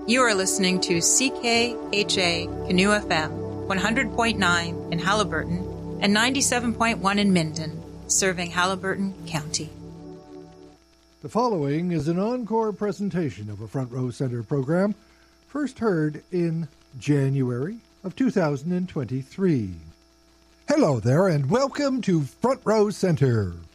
You are listening to CKHA Canoe FM, 100.9 in Haliburton and 97.1 in Minden, serving Haliburton County. The following is an encore presentation of a Front Row Center program, first heard in January of 2023. Hello there, and welcome to Front Row Center.